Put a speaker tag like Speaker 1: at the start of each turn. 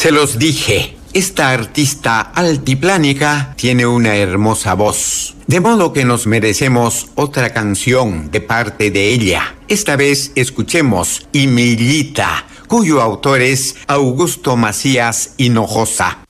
Speaker 1: Se los dije. Esta artista altiplánica tiene una hermosa voz, de modo que nos merecemos otra canción de parte de ella. Esta vez escuchemos Imillita, cuyo autor es Augusto Macías Hinojosa.